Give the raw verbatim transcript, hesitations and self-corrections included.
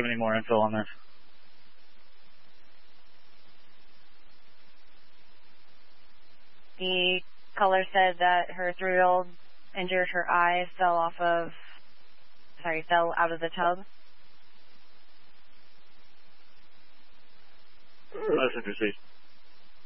any more info on this? The caller said that her three-year-old injured her eye, fell off of, sorry, fell out of the tub. Motion proceed.